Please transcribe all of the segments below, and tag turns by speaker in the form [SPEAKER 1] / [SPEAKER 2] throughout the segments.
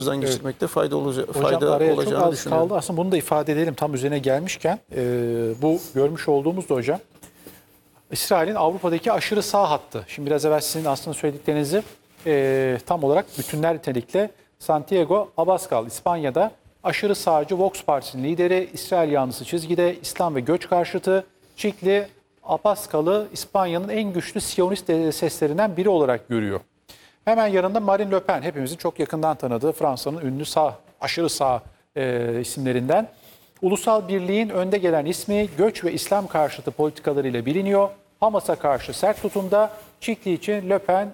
[SPEAKER 1] geçirmekte fayda
[SPEAKER 2] Hocam
[SPEAKER 1] fayda
[SPEAKER 2] araya çok
[SPEAKER 1] olacağını
[SPEAKER 2] az
[SPEAKER 1] düşünüyorum.
[SPEAKER 2] kaldı. Aslında bunu da ifade edelim tam üzerine gelmişken. Bu görmüş olduğumuz da hocam İsrail'in Avrupa'daki aşırı sağ hattı. Şimdi biraz evvel sizin aslında söylediklerinizi tam olarak bütünler nitelikle Santiago Abascal İspanya'da aşırı sağcı Vox Partisi'nin lideri, İsrail yanlısı çizgide, İslam ve göç karşıtı Çikli Abascal'ı İspanya'nın en güçlü Siyonist seslerinden biri olarak görüyor. Hemen yanında Marine Le Pen, hepimizin çok yakından tanıdığı Fransa'nın ünlü sağ, aşırı sağ isimlerinden. Ulusal Birliğin önde gelen ismi göç ve İslam karşıtı politikalarıyla biliniyor. Hamas'a karşı sert tutumda. Çikli için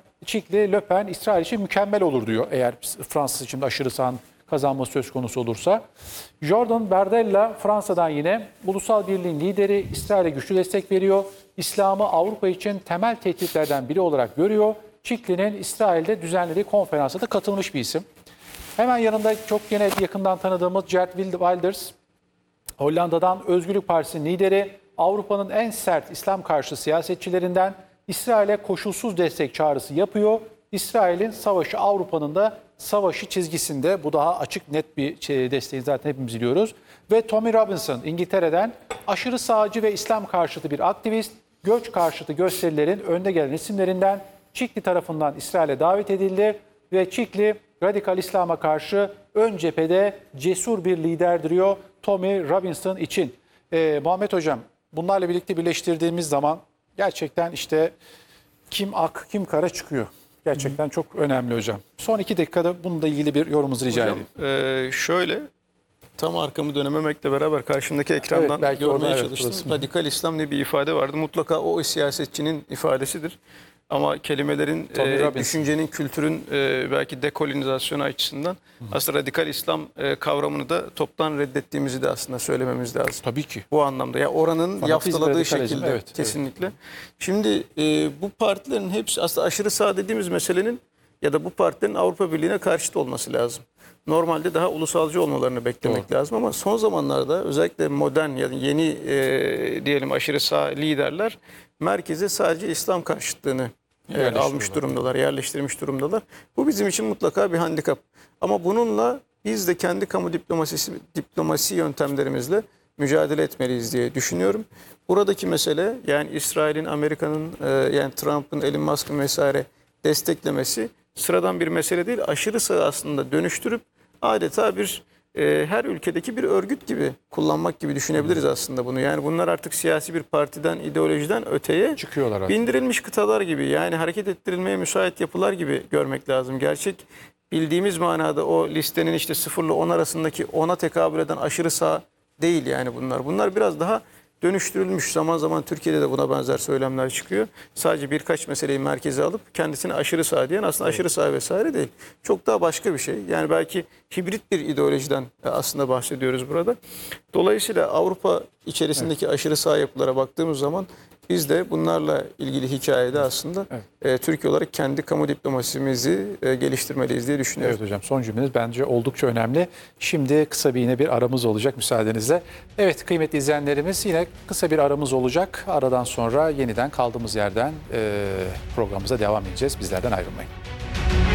[SPEAKER 2] Le Pen İsrail için mükemmel olur diyor eğer Fransız için aşırı sağın kazanması söz konusu olursa. Jordan Bardella Fransa'dan yine Ulusal Birliğin lideri, İsrail'e güçlü destek veriyor. İslam'ı Avrupa için temel tehditlerden biri olarak görüyor. Çikli'nin İsrail'de düzenlediği konferansa da katılmış bir isim. Hemen yanında çok yine yakından tanıdığımız Geert Wilders, Hollanda'dan Özgürlük Partisi'nin lideri, Avrupa'nın en sert İslam karşıtı siyasetçilerinden, İsrail'e koşulsuz destek çağrısı yapıyor. İsrail'in savaşı Avrupa'nın da savaşı çizgisinde, bu daha açık net bir desteği zaten hepimiz biliyoruz. Ve Tommy Robinson İngiltere'den aşırı sağcı ve İslam karşıtı bir aktivist, göç karşıtı gösterilerin önde gelen isimlerinden. Çikli tarafından İsrail'e davet edildi ve Çikli radikal İslam'a karşı ön cephede cesur bir lider diyor Tommy Robinson için. Muhammed Hocam, bunlarla birlikte birleştirdiğimiz zaman gerçekten işte kim ak kim kara çıkıyor. Gerçekten çok önemli hocam. Son 2 dakikada bununla ilgili bir yorumunuzu rica edeyim.
[SPEAKER 1] Şöyle, tam arkamı dönememekle beraber karşımdaki ekrandan
[SPEAKER 2] belki
[SPEAKER 1] görmeye
[SPEAKER 2] orada,
[SPEAKER 1] çalıştım.
[SPEAKER 2] burası.
[SPEAKER 1] Radikal İslam diye bir ifade vardı. Mutlaka o siyasetçinin ifadesidir. Ama kelimelerin, düşüncenin, kültürün belki dekolonizasyonu açısından aslında radikal İslam kavramını da toptan reddettiğimizi de aslında söylememiz lazım.
[SPEAKER 2] Tabii ki.
[SPEAKER 1] Bu anlamda. Ya oranın yaftaladığı şekilde
[SPEAKER 2] evet,
[SPEAKER 1] kesinlikle. Evet. Şimdi bu partilerin hepsi aslında aşırı sağ dediğimiz meselenin ya da bu partilerin Avrupa Birliği'ne karşıt olması lazım. Normalde daha ulusalcı olmalarını beklemek lazım ama son zamanlarda özellikle modern ya da yeni diyelim aşırı sağ liderler merkeze sadece İslam karşıtlığını almış durumdalar, yerleştirmiş durumdalar. Bu bizim için mutlaka bir handikap. Ama bununla biz de kendi kamu diplomasi yöntemlerimizle mücadele etmeliyiz diye düşünüyorum. Buradaki mesele yani İsrail'in, Amerika'nın yani Trump'ın, Elon Musk'ın vesaire desteklemesi sıradan bir mesele değil. Aşırı sağ aslında dönüştürüp adeta bir her ülkedeki bir örgüt gibi kullanmak gibi düşünebiliriz aslında bunu. Yani bunlar artık siyasi bir partiden, ideolojiden öteye
[SPEAKER 2] Çıkıyorlar artık.
[SPEAKER 1] Bindirilmiş kıtalar gibi, yani hareket ettirilmeye müsait yapılar gibi görmek lazım. Gerçek bildiğimiz manada o listenin işte 0 ile 10 arasındaki 10'a tekabül eden aşırı sağ değil yani bunlar. Bunlar biraz daha dönüştürülmüş. Zaman zaman Türkiye'de de buna benzer söylemler çıkıyor. Sadece birkaç meseleyi merkeze alıp kendisini aşırı sağ diyen aslında aşırı sağ vesaire değil. Çok daha başka bir şey. Yani belki hibrit bir ideolojiden aslında bahsediyoruz burada. Dolayısıyla Avrupa içerisindeki aşırı sağ yapılara baktığımız zaman biz de bunlarla ilgili hikayede aslında Türkiye olarak kendi kamu diplomasimizi geliştirmeliyiz diye düşünüyorum.
[SPEAKER 2] Evet hocam, son cümleniz bence oldukça önemli. Şimdi kısa bir yine bir aramız olacak müsaadenizle. Evet kıymetli izleyenlerimiz, yine kısa bir aramız olacak. Aradan sonra yeniden kaldığımız yerden programımıza devam edeceğiz. Bizlerden ayrılmayın.